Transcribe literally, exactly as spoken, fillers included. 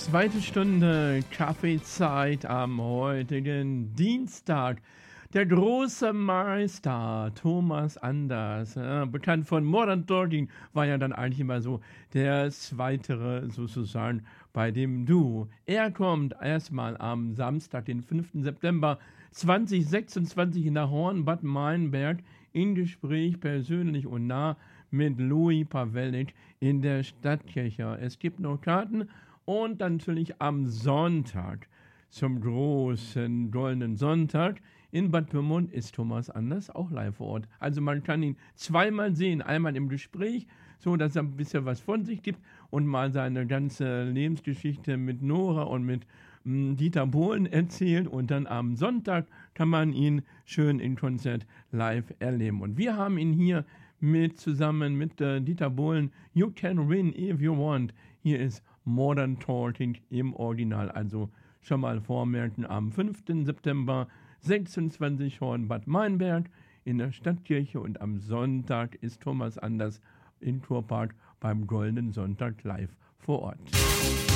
Zweite Stunde Kaffeezeit am heutigen Dienstag. Der große Meister Thomas Anders, äh, bekannt von Modern Talking, war ja dann eigentlich immer so der Zweitere sozusagen bei dem Duo. Er kommt erstmal am Samstag, den fünften September zweitausendsechsundzwanzig in der Horn Bad Meinberg in Gespräch persönlich und nah mit Louis Pawelnik in der Stadtkirche. Es gibt noch Karten. Und dann natürlich am Sonntag, zum großen Goldenen Sonntag, in Bad Pyrmont ist Thomas Anders auch live vor Ort. Also man kann ihn zweimal sehen, einmal im Gespräch, so dass er ein bisschen was von sich gibt und mal seine ganze Lebensgeschichte mit Nora und mit mh, Dieter Bohlen erzählt. Und dann am Sonntag kann man ihn schön in Konzert live erleben. Und wir haben ihn hier mit zusammen mit äh, Dieter Bohlen, You Can Win If You Want. Hier ist Modern Talking im Original, also schon mal vormerken, am fünften September sechsundzwanzig Horn Bad Meinberg in der Stadtkirche und am Sonntag ist Thomas Anders in Kurpark beim Goldenen Sonntag live vor Ort.